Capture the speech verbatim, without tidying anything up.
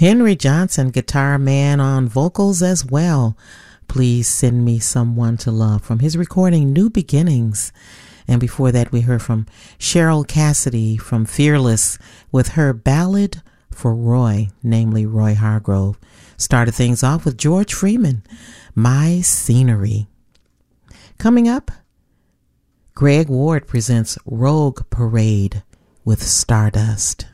Henry Johnson, guitar man on vocals as well. Please Send Me Someone to Love from his recording New Beginnings. And before that, we heard from Cheryl Cassidy from Fearless with her ballad for Roy, namely Roy Hargrove. Started things off with George Freeman, My Scenery. Coming up, Greg Ward presents Rogue Parade with Stardust.